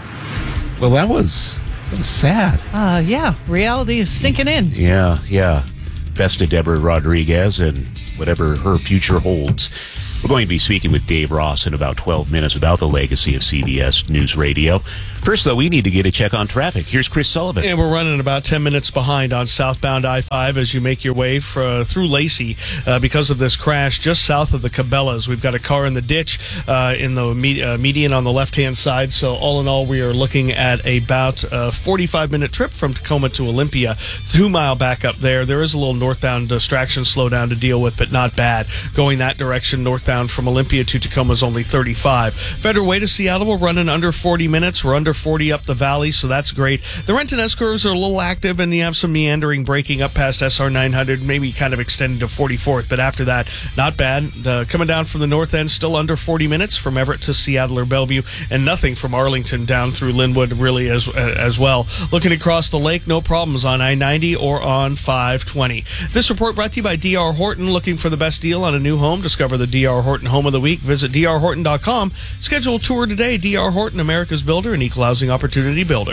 Well, that was sad. Yeah, reality is sinking in. Yeah. Best to Deborah Rodriguez and whatever her future holds. We're going to be speaking with Dave Ross in about 12 minutes about the legacy of CBS News Radio. First, though, we need to get a check on traffic. Here's Chris Sullivan. And we're running about 10 minutes behind on southbound I-5 as you make your way through Lacey because of this crash just south of the Cabela's. We've got a car in the ditch in the median on the left-hand side. So all in all, we are looking at about a 45-minute trip from Tacoma to Olympia. 2-mile back up there. There is a little northbound distraction slowdown to deal with, but not bad. Going that direction, northbound from Olympia to Tacoma is only 35. Federal Way to Seattle, we're running under 40 minutes. We're under 40 up the valley, so that's great. The Renton S-curves are a little active, and you have some meandering breaking up past SR 900, maybe kind of extending to 44th, but after that, not bad. Coming down from the north end, still under 40 minutes from Everett to Seattle or Bellevue, and nothing from Arlington down through Linwood really as well. Looking across the lake, no problems on I-90 or on 520. This report brought to you by D.R. Horton. Looking for the best deal on a new home? Discover the D.R. Horton Home of the Week. Visit drhorton.com. Schedule a tour today. D.R. Horton, America's builder and equal housing opportunity builder.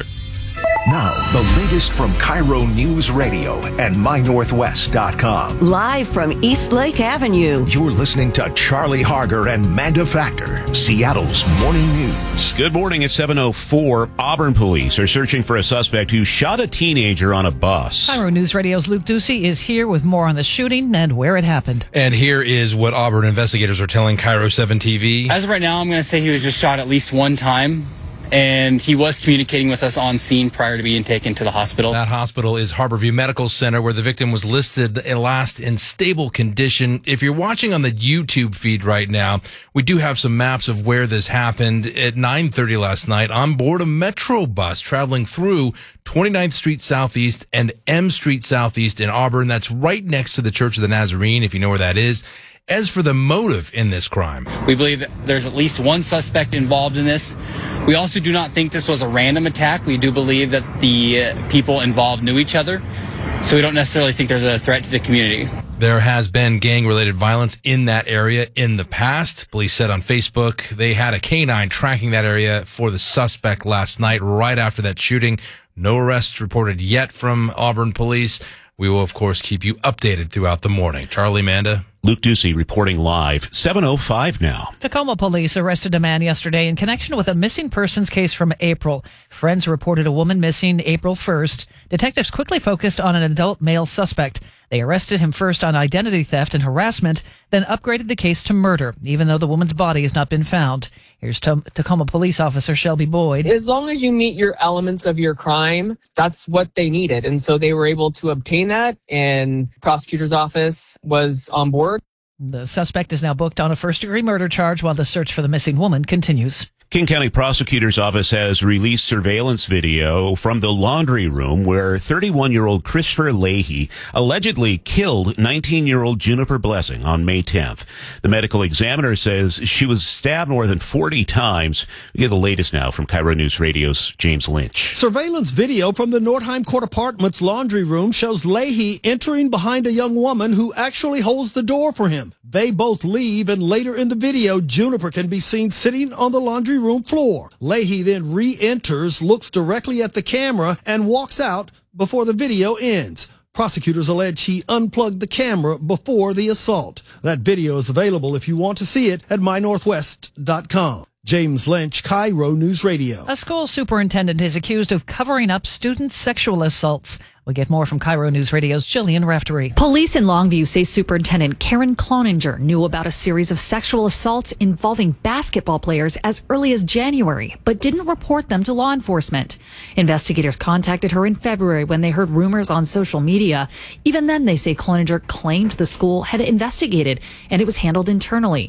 Now, the latest from Cairo News Radio and MyNorthwest.com. Live from East Lake Avenue. You're listening to Charlie Harger and Manda Factor, Seattle's Morning News. Good morning. It's 7:04. Auburn police are searching for a suspect who shot a teenager on a bus. Cairo News Radio's Luke Ducey is here with more on the shooting and where it happened. And here is what Auburn investigators are telling Cairo 7 TV. As of right now, I'm going to say he was just shot at least one time. And he was communicating with us on scene prior to being taken to the hospital. That hospital is Harborview Medical Center, where the victim was listed last in stable condition. If you're watching on the YouTube feed right now, we do have some maps of where this happened. At 9:30 last night, on board a Metro bus traveling through 29th Street Southeast and M Street Southeast in Auburn. That's right next to the Church of the Nazarene, if you know where that is. As for the motive in this crime, we believe that there's at least one suspect involved in this. We also do not think this was a random attack. We do believe that the people involved knew each other, so we don't necessarily think there's a threat to the community. There has been gang-related violence in that area in the past. Police said on Facebook they had a canine tracking that area for the suspect last night, right after that shooting. No arrests reported yet from Auburn police. We will, of course, keep you updated throughout the morning. Charlie, Manda. Luke Ducey reporting live, 7:05 now. Tacoma police arrested a man yesterday in connection with a missing persons case from April. Friends reported a woman missing April 1st. Detectives quickly focused on an adult male suspect. They arrested him first on identity theft and harassment, then upgraded the case to murder, even though the woman's body has not been found. Here's Tacoma Police Officer Shelby Boyd. As long as you meet your elements of your crime, that's what they needed. And so they were able to obtain that, and prosecutor's office was on board. The suspect is now booked on a first-degree murder charge while the search for the missing woman continues. King County Prosecutor's Office has released surveillance video from the laundry room where 31-year-old Christopher Leahy allegedly killed 19-year-old Juniper Blessing on May 10th. The medical examiner says she was stabbed more than 40 times. We get the latest now from Cairo News Radio's James Lynch. Surveillance video from the Nordheim Court Apartments laundry room shows Leahy entering behind a young woman who actually holds the door for him. They both leave, and later in the video, Juniper can be seen sitting on the laundry room floor. Leahy then re-enters, looks directly at the camera, and walks out before the video ends. Prosecutors allege he unplugged the camera before the assault. That video is available if you want to see it at mynorthwest.com. James Lynch, Cairo News Radio. A school superintendent is accused of covering up student sexual assaults. We get more from Cairo News Radio's Jillian Raftery. Police in Longview say Superintendent Karen Cloninger knew about a series of sexual assaults involving basketball players as early as January, but didn't report them to law enforcement. Investigators contacted her in February when they heard rumors on social media. Even then, they say Cloninger claimed the school had investigated and it was handled internally.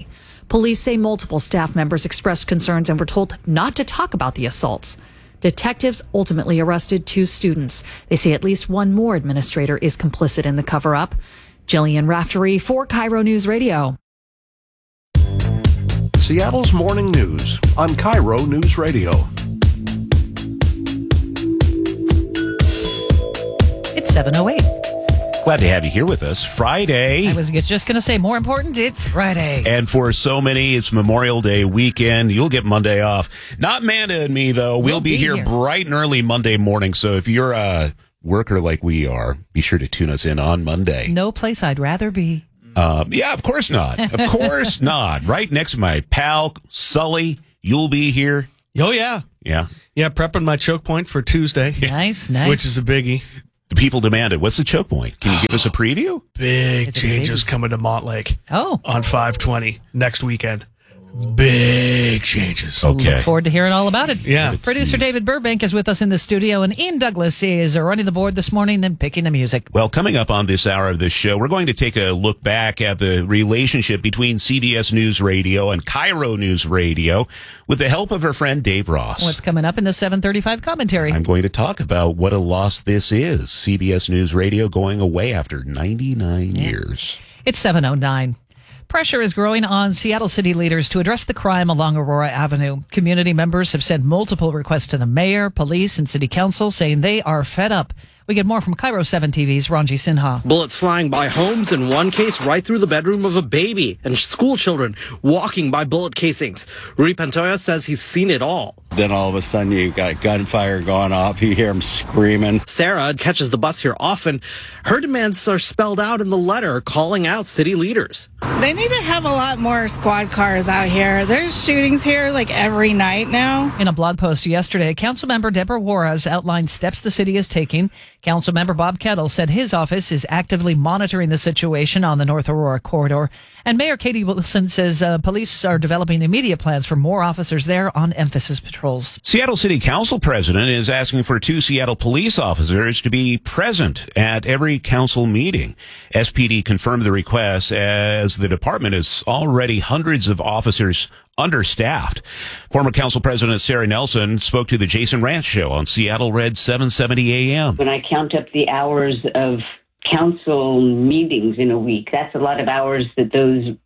Police say multiple staff members expressed concerns and were told not to talk about the assaults. Detectives ultimately arrested 2 students. They say at least one more administrator is complicit in the cover-up. Jillian Raftery for Cairo News Radio. Seattle's morning news on Cairo News Radio. It's 7:08. Glad to have you here with us. Friday. I was just going to say, more important, it's Friday. And for so many, it's Memorial Day weekend. You'll get Monday off. Not Amanda and me, though. We'll be here bright and early Monday morning. So if you're a worker like we are, be sure to tune us in on Monday. No place I'd rather be. Yeah, of course not. Of course not. Right next to my pal, Sully. You'll be here. Oh, yeah. Yeah. Yeah, prepping my choke point for Tuesday. Nice. Which is a biggie. The people demanded. What's the choke point? Can you give us a preview? Big changes coming to Montlake. Oh. On 5/20 next weekend. Big changes. Okay. Look forward to hearing all about it. Yeah. Producer David Burbank is with us in the studio, and Ian Douglas is running the board this morning and picking the music. Well, coming up on this hour of this show, we're going to take a look back at the relationship between CBS News Radio and Cairo News Radio with the help of our friend Dave Ross. What's coming up in the 7:35 commentary? I'm going to talk about what a loss this is. CBS News Radio going away after 99 years. It's 7:09. Pressure is growing on Seattle city leaders to address the crime along Aurora Avenue. Community members have sent multiple requests to the mayor, police, and city council saying they are fed up. We get more from Cairo 7 TV's Ranji Sinha. Bullets flying by homes, in one case right through the bedroom of a baby, and school children walking by bullet casings. Rudy Pantoja says he's seen it all. Then all of a sudden you got gunfire going off. You hear them screaming. Sarah catches the bus here often. Her demands are spelled out in the letter calling out city leaders. They need to have a lot more squad cars out here. There's shootings here like every night now. In a blog post yesterday, Councilmember Deborah Juarez outlined steps the city is taking. Councilmember Bob Kettle said his office is actively monitoring the situation on the North Aurora corridor. And Mayor Katie Wilson says police are developing immediate plans for more officers there on emphasis patrols. Seattle City Council president is asking for 2 Seattle police officers to be present at every council meeting. SPD confirmed the request as the department is already hundreds of officers understaffed. Former council president Sarah Nelson spoke to the Jason Ranch Show on Seattle Red 770 AM. When I count up the hours of council meetings in a week, that's a lot of hours that those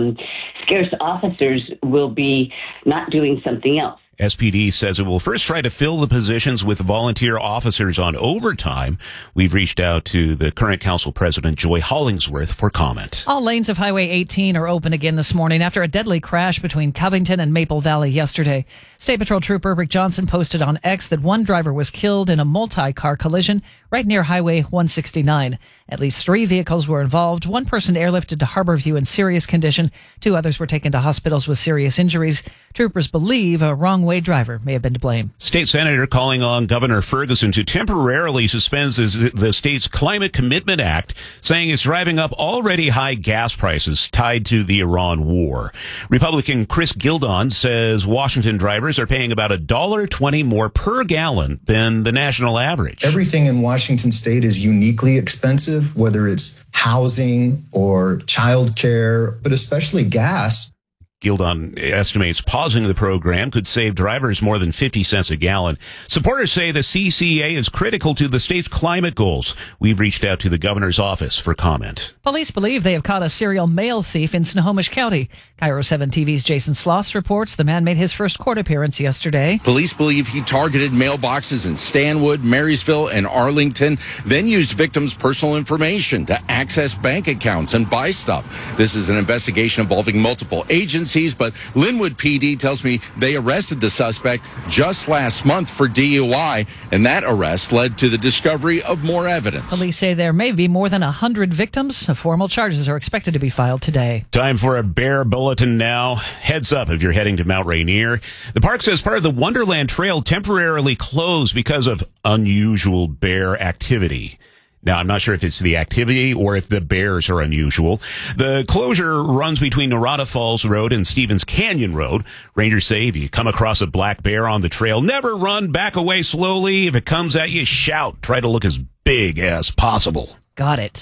scarce officers will be not doing something else. SPD says it will first try to fill the positions with volunteer officers on overtime. We've reached out to the current council president, Joy Hollingsworth, for comment. All lanes of Highway 18 are open again this morning after a deadly crash between Covington and Maple Valley yesterday. State Patrol Trooper Rick Johnson posted on X that one driver was killed in a multi-car collision right near Highway 169. At least 3 vehicles were involved. One person airlifted to Harborview in serious condition. 2 others were taken to hospitals with serious injuries. Troopers believe a wrong-way driver may have been to blame. State Senator calling on Governor Ferguson to temporarily suspend the state's Climate Commitment Act, saying it's driving up already high gas prices tied to the Iran war. Republican Chris Gildon says Washington drivers are paying about $1.20 more per gallon than the national average. Everything in Washington state is uniquely expensive, whether it's housing or childcare, but especially gas. Gildon estimates pausing the program could save drivers more than 50 cents a gallon. Supporters say the CCA is critical to the state's climate goals. We've reached out to the governor's office for comment. Police believe they have caught a serial mail thief in Snohomish County. Cairo 7 TV's Jason Sloss reports the man made his first court appearance yesterday. Police believe he targeted mailboxes in Stanwood, Marysville, and Arlington, then used victims' personal information to access bank accounts and buy stuff. This is an investigation involving multiple agencies, but Linwood PD tells me they arrested the suspect just last month for DUI, and that arrest led to the discovery of more evidence. Police say there may be more than 100 victims. Formal charges are expected to be filed today. Time for a bear bulletin now. Heads up if you're heading to Mount Rainier. The park says part of the Wonderland Trail temporarily closed because of unusual bear activity. Now, I'm not sure if it's the activity or if the bears are unusual. The closure runs between Narada Falls Road and Stevens Canyon Road. Rangers say if you come across a black bear on the trail, never run, back away slowly. If it comes at you, shout. Try to look as big as possible. Got it.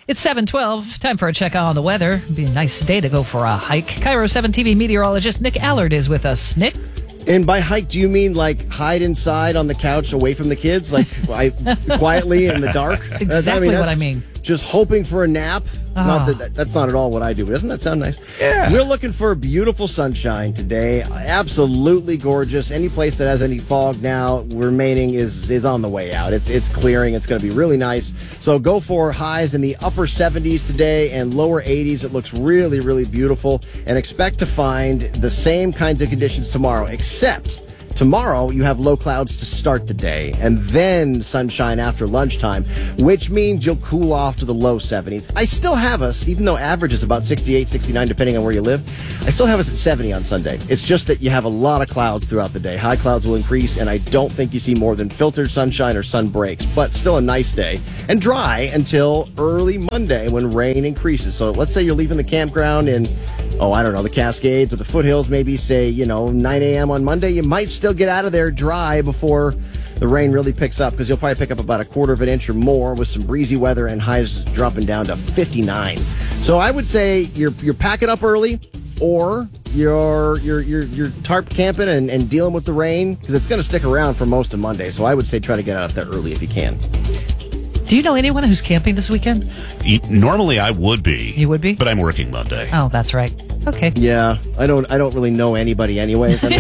It's 7:12. Time for a check on the weather. It'd be a nice day to go for a hike. Cairo 7 TV meteorologist Nick Allard is with us. Nick? And by hike, do you mean like hide inside on the couch away from the kids, like quietly in the dark? That's exactly what I mean. Just hoping for a nap. Not that's not at all what I do, but doesn't that sound nice? Yeah. We're looking for beautiful sunshine today. Absolutely gorgeous. Any place that has any fog now remaining is on the way out. It's clearing. It's going to be really nice. So go for highs in the upper 70s today and lower 80s. It looks really, really beautiful. And expect to find the same kinds of conditions tomorrow, except tomorrow, you have low clouds to start the day, and then sunshine after lunchtime, which means you'll cool off to the low 70s. I still have us, even though average is about 68, 69, depending on where you live, I still have us at 70 on Sunday. It's just that you have a lot of clouds throughout the day. High clouds will increase, and I don't think you see more than filtered sunshine or sun breaks, but still a nice day. And dry until early Monday when rain increases. So let's say you're leaving the campground in, I don't know, the Cascades or the foothills, maybe say, 9 a.m. on Monday. You might still get out of there dry before the rain really picks up, because you'll probably pick up about a quarter of an inch or more with some breezy weather and highs dropping down to 59. So I would say you're packing up early, or you're tarp camping and dealing with the rain, because it's going to stick around for most of Monday. So I would say try to get out there early if you can. Do you know anyone who's camping this weekend? Normally I would be. You would be? But I'm working Monday. Oh, that's right. Okay. Yeah, I don't really know anybody anyway. For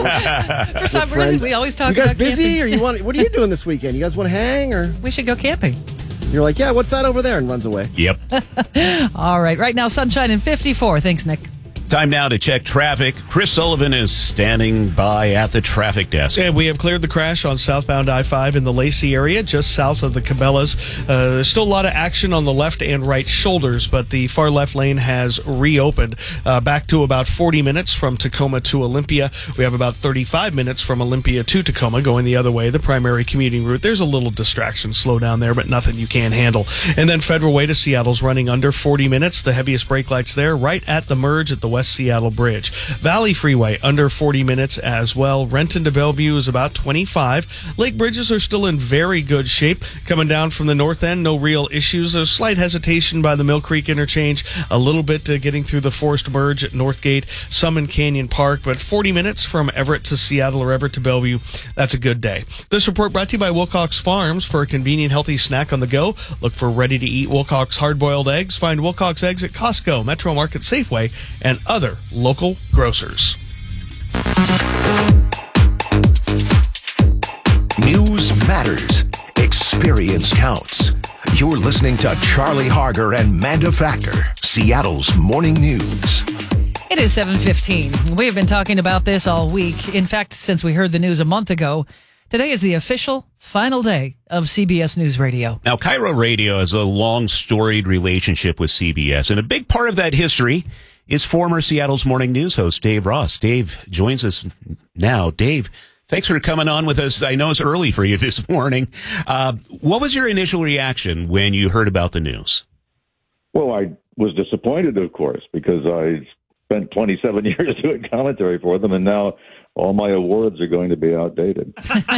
some reason, we always talk about You guys busy, camping. or what are you doing this weekend? You guys want to hang, or? We should go camping. You're like, yeah, what's that over there? And runs away. Yep. All right. Right now, sunshine in 54. Thanks, Nick. Time now to check traffic. Chris Sullivan is standing by at the traffic desk. And we have cleared the crash on southbound I-5 in the Lacey area, just south of the Cabela's. There's still a lot of action on the left and right shoulders, but the far left lane has reopened. Back to about 40 minutes from Tacoma to Olympia. We have about 35 minutes from Olympia to Tacoma going the other way, the primary commuting route. There's a little distraction, slow down there, but nothing you can't handle. And then Federal Way to Seattle's running under 40 minutes. The heaviest brake lights there, right at the merge at the West Seattle Bridge. Valley Freeway under 40 minutes as well. Renton to Bellevue is about 25. Lake bridges are still in very good shape. Coming down from the north end, no real issues. A slight hesitation by the Mill Creek interchange. A little bit getting through the Forest Merge at Northgate. Some in Canyon Park, but 40 minutes from Everett to Seattle or Everett to Bellevue. That's a good day. This report brought to you by Wilcox Farms. For a convenient, healthy snack on the go, look for ready-to-eat Wilcox hard-boiled eggs. Find Wilcox eggs at Costco, Metro Market, Safeway, and other local grocers. News matters. Experience counts. You're listening to Charlie Harger and Manda Factor, Seattle's morning news. It is 7:15. We have been talking about this all week. In fact, since we heard the news a month ago, today is the official final day of CBS News Radio. Now, Cairo Radio has a long storied relationship with CBS, and a big part of that history is former Seattle's morning news host Dave Ross. Dave joins us now. Dave, thanks for coming on with us. I know it's early for you this morning. What was your initial reaction when you heard about the news? Well, I was disappointed, of course, because I spent 27 years doing commentary for them, and now all my awards are going to be outdated.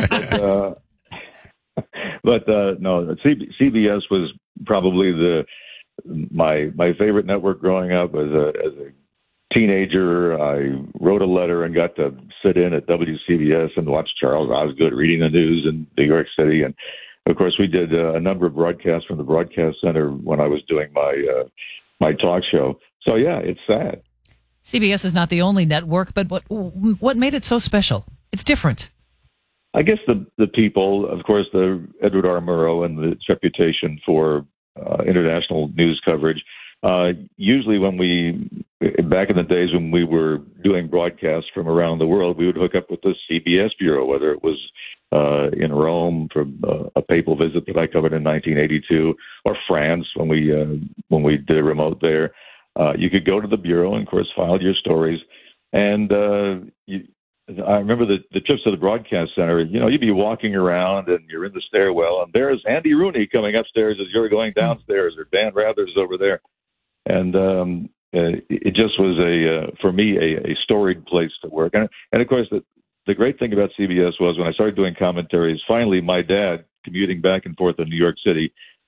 But no, CBS was probably my favorite network growing up. As a teenager, I wrote a letter and got to sit in at WCBS and watch Charles Osgood reading the news in New York City. And of course, we did a number of broadcasts from the Broadcast Center when I was doing my talk show. So yeah, it's sad. CBS is not the only network, but what made it so special? It's different. I guess the people, of course, the Edward R. Murrow and its reputation for international news coverage. Usually back in the days when we were doing broadcasts from around the world, we would hook up with the CBS Bureau, whether it was in Rome for a papal visit that I covered in 1982, or France when we did a remote there. You could go to the Bureau and, of course, file your stories. And I remember the trips to the Broadcast Center. You'd be walking around and you're in the stairwell, and there's Andy Rooney coming upstairs as you're going downstairs, or Dan Rather's over there. And it just was for me a storied place to work. And of course, the great thing about CBS was when I started doing commentaries, finally my dad, commuting back and forth in New York City,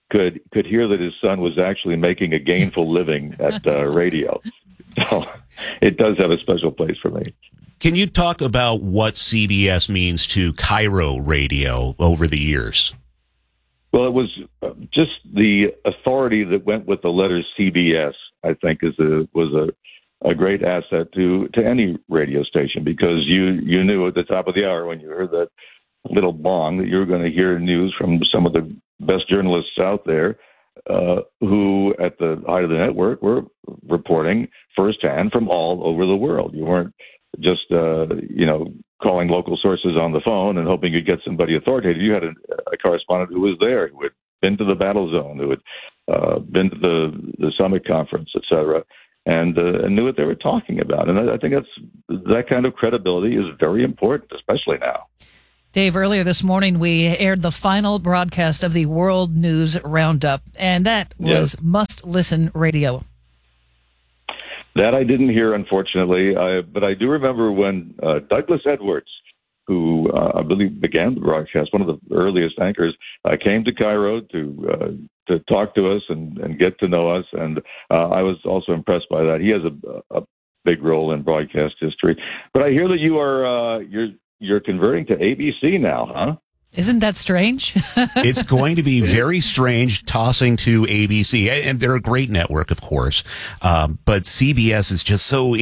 could hear that his son was actually making a gainful living at radio. So it does have a special place for me. Can you talk about what CBS means to Cairo radio over the years? Well, it was just the authority that went with the letter CBS, I think, was a great asset to any radio station, because you knew at the top of the hour when you heard that little bong that you were going to hear news from some of the best journalists out there who, at the height of the network, were reporting firsthand from all over the world. You weren't just, calling local sources on the phone and hoping you'd get somebody authoritative. You had a correspondent who was there, who had been to the battle zone, who had been to the summit conference, et cetera, and knew what they were talking about. And I think that kind of credibility is very important, especially now. Dave, earlier this morning, we aired the final broadcast of the World News Roundup, and that was must-listen radio. That I didn't hear, unfortunately, but I do remember when Douglas Edwards, who I believe began the broadcast, one of the earliest anchors, came to Cairo to talk to us and get to know us, and I was also impressed by that. He has a big role in broadcast history. But I hear that you're converting to ABC now, huh? Isn't that strange? It's going to be very strange tossing to ABC, and they're a great network, of course. But CBS is just so